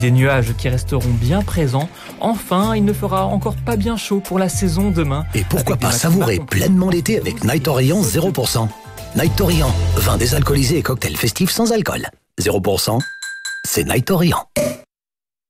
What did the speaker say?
Des nuages qui resteront bien présents. Enfin, il ne fera encore pas bien chaud pour la saison demain. Et pourquoi pas savourer pleinement l'été avec Night Orient 0%. Night Orient, vin désalcoolisé et cocktail festif sans alcool. 0%, c'est Night Orient.